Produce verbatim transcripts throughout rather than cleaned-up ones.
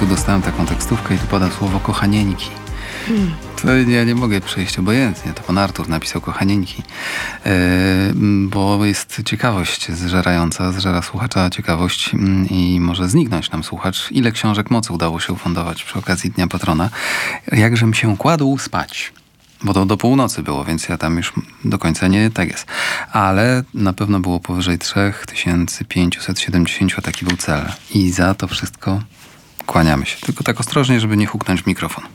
prostu dostałem taką tekstówkę i tu pada słowo kochanieńki. Hmm. To ja nie mogę przejść obojętnie. To pan Artur napisał kochanieńki. Yy, bo jest ciekawość zżerająca, zżera słuchacza ciekawość yy, i może zniknąć nam słuchacz. Ile książek mocy udało się ufundować przy okazji Dnia Patrona. Jakżem się kładł spać. Bo to do północy było, więc ja tam już do końca nie tak jest. Ale na pewno było powyżej trzy tysiące pięćset siedemdziesiąt, taki był cel. I za to wszystko kłaniamy się. Tylko tak ostrożnie, żeby nie huknąć w mikrofon.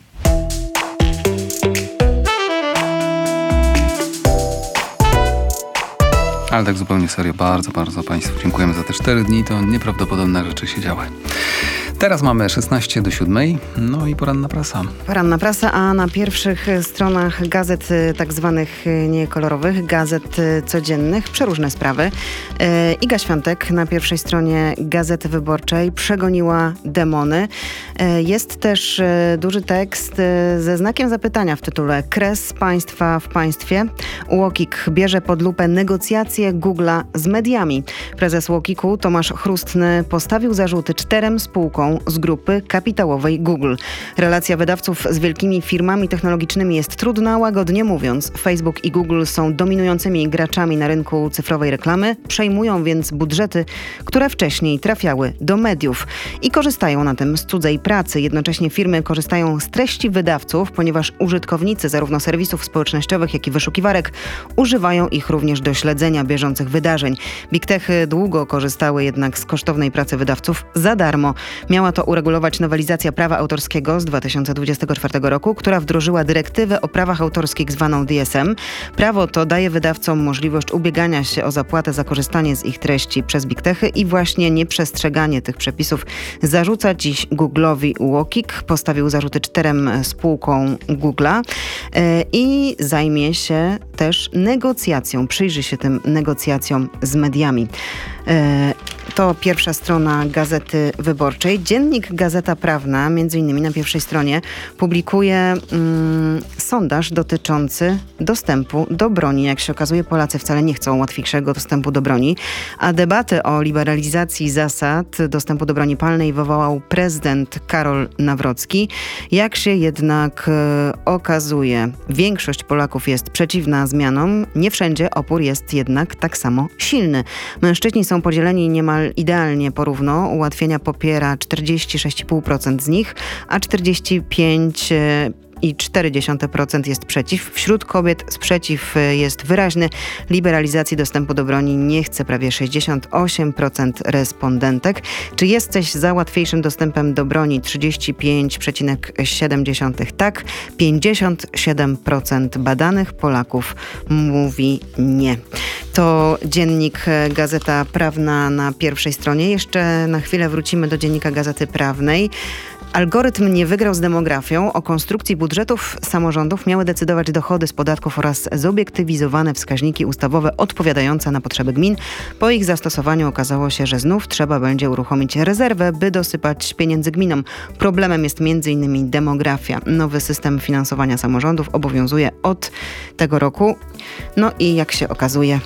Ale tak zupełnie serio, bardzo, bardzo Państwu dziękujemy za te cztery dni. To nieprawdopodobne rzeczy się działy. Teraz mamy szesnaście do siódmej, no i poranna prasa. Poranna prasa, a na pierwszych stronach gazet tak zwanych niekolorowych, gazet codziennych, przeróżne sprawy. Iga Świątek na pierwszej stronie Gazety Wyborczej przegoniła demony. Jest też duży tekst ze znakiem zapytania w tytule Kres państwa w państwie. UOKiK bierze pod lupę negocjacje Google'a z mediami. Prezes UOKiK-u Tomasz Chrustny postawił zarzuty czterem spółkom z grupy kapitałowej Google. Relacja wydawców z wielkimi firmami technologicznymi jest trudna, łagodnie mówiąc. Facebook i Google są dominującymi graczami na rynku cyfrowej reklamy, przejmują więc budżety, które wcześniej trafiały do mediów i korzystają na tym z cudzej pracy. Jednocześnie firmy korzystają z treści wydawców, ponieważ użytkownicy zarówno serwisów społecznościowych, jak i wyszukiwarek używają ich również do śledzenia bieżących wydarzeń. Big Techy długo korzystały jednak z kosztownej pracy wydawców za darmo. Miała to uregulować nowelizacja prawa autorskiego z dwa tysiące dwudziestego czwartego roku, która wdrożyła dyrektywę o prawach autorskich zwaną D S M. Prawo to daje wydawcom możliwość ubiegania się o zapłatę za korzystanie z ich treści przez Big Techy i właśnie nieprzestrzeganie tych przepisów zarzuca dziś Google'owi UOKiK. Postawił zarzuty czterem spółkom Google'a i zajmie się też negocjacją, przyjrzy się tym negocjacjom z mediami. To pierwsza strona Gazety Wyborczej. Dziennik Gazeta Prawna, między innymi na pierwszej stronie, publikuje mm, sondaż dotyczący dostępu do broni. Jak się okazuje, Polacy wcale nie chcą łatwiejszego dostępu do broni, a debaty o liberalizacji zasad dostępu do broni palnej wywołał prezydent Karol Nawrocki. Jak się jednak e, okazuje, większość Polaków jest przeciwna zmianom. Nie wszędzie opór jest jednak tak samo silny. Mężczyźni są podzieleni niemal idealnie porówno. Ułatwienia popiera czterdzieści sześć i pół procent z nich, a czterdzieści pięć i cztery dziesiąte procent jest przeciw. Wśród kobiet sprzeciw jest wyraźny. Liberalizacji dostępu do broni nie chce prawie sześćdziesiąt osiem procent respondentek. Czy jesteś za łatwiejszym dostępem do broni? trzydzieści pięć przecinek siedem tak. pięćdziesiąt siedem procent badanych Polaków mówi nie. To dziennik Gazeta Prawna na pierwszej stronie. Jeszcze na chwilę wrócimy do dziennika Gazety Prawnej. Algorytm nie wygrał z demografią. O konstrukcji budżetów samorządów miały decydować dochody z podatków oraz zobiektywizowane wskaźniki ustawowe odpowiadające na potrzeby gmin. Po ich zastosowaniu okazało się, że znów trzeba będzie uruchomić rezerwę, by dosypać pieniędzy gminom. Problemem jest między innymi demografia. Nowy system finansowania samorządów obowiązuje od tego roku. No i jak się okazuje,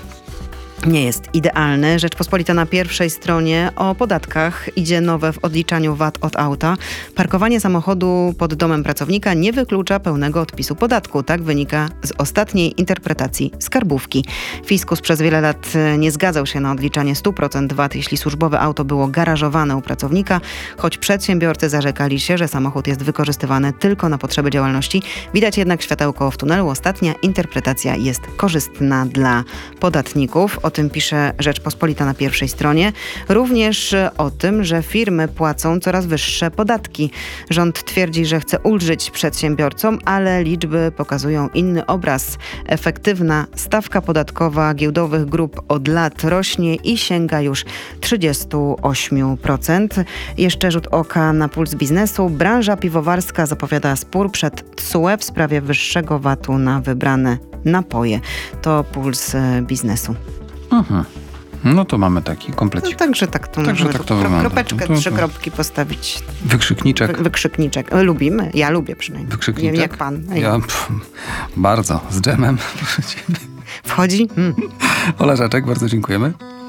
nie jest idealny. Rzeczpospolita na pierwszej stronie o podatkach. Idzie nowe w odliczaniu V A T od auta. Parkowanie samochodu pod domem pracownika nie wyklucza pełnego odpisu podatku. Tak wynika z ostatniej interpretacji skarbówki. Fiskus przez wiele lat nie zgadzał się na odliczanie stu procent V A T, jeśli służbowe auto było garażowane u pracownika, choć przedsiębiorcy zarzekali się, że samochód jest wykorzystywany tylko na potrzeby działalności. Widać jednak światełko w tunelu. Ostatnia interpretacja jest korzystna dla podatników. O tym pisze Rzeczpospolita na pierwszej stronie. Również o tym, że firmy płacą coraz wyższe podatki. Rząd twierdzi, że chce ulżyć przedsiębiorcom, ale liczby pokazują inny obraz. Efektywna stawka podatkowa giełdowych grup od lat rośnie i sięga już trzydzieści osiem procent. Jeszcze rzut oka na puls biznesu. Branża piwowarska zapowiada spór przed T S U E w sprawie wyższego V A T-u na wybrane napoje. To puls biznesu. Aha. No to mamy taki komplecik. No, także tak to także możemy tak to kro- wygląda. kropeczkę, to, to, trzy kropki postawić. Wykrzykniczek. Wy, wykrzykniczek. Lubimy. Ja lubię przynajmniej. Wykrzykniczek? Nie jak pan. Ja pff, bardzo. Z dżemem. Wchodzi? Hmm. Ola Żaczek, bardzo dziękujemy.